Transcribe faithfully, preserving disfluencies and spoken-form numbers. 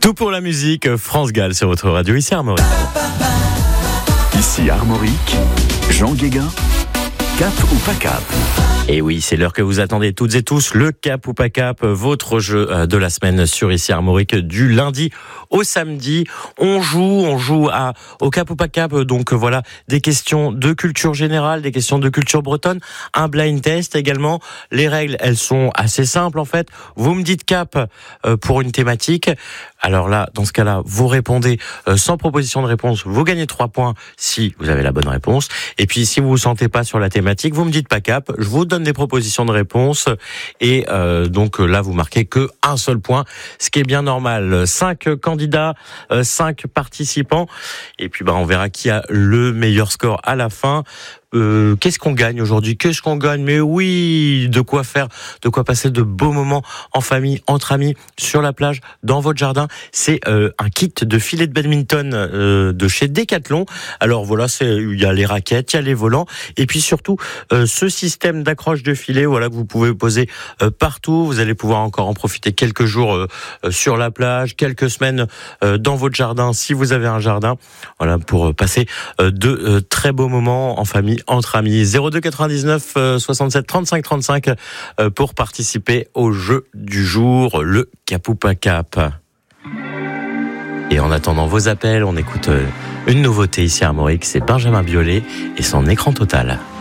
Tout pour la musique, France Gall sur votre radio, ici Armorique. Ici Armorique, Jean Guéguin, cap ou pas cap? Et oui, c'est l'heure que vous attendez toutes et tous, le cap ou pas cap, votre jeu de la semaine sur Ici Armorique du lundi au samedi. On joue, on joue à, au cap ou pas cap, donc voilà, des questions de culture générale, des questions de culture bretonne, un blind test également. Les règles, elles sont assez simples en fait. Vous me dites cap pour une thématique. Alors là, dans ce cas-là, vous répondez sans proposition de réponse, vous gagnez trois points si vous avez la bonne réponse. Et puis si vous vous sentez pas sur la thématique, vous me dites pas cap, je vous donne des propositions de réponse et euh, donc là vous marquez que un seul point, ce qui est bien normal. Cinq candidats, euh, cinq participants et puis bah on verra qui a le meilleur score à la fin. Euh, qu'est-ce qu'on gagne aujourd'hui? Qu'est-ce qu'on gagne? Mais oui, de quoi faire, de quoi passer de beaux moments en famille, entre amis, sur la plage, dans votre jardin. C'est euh, un kit de filet de badminton euh, de chez Decathlon. Alors voilà, c'est il y a les raquettes, il y a les volants, et puis surtout euh, ce système d'accroche de filet, voilà que vous pouvez poser euh, partout. Vous allez pouvoir encore en profiter quelques jours euh, euh, sur la plage, quelques semaines euh, dans votre jardin si vous avez un jardin. Voilà pour euh, passer euh, de euh, très beaux moments en famille, entre amis. Zéro deux quatre-vingt-dix-neuf soixante-sept trente-cinq trente-cinq pour participer au jeu du jour, le cap ou pas cap. Et en attendant vos appels, on écoute une nouveauté ici à Armorique, c'est Benjamin Biolay et son Écran Total.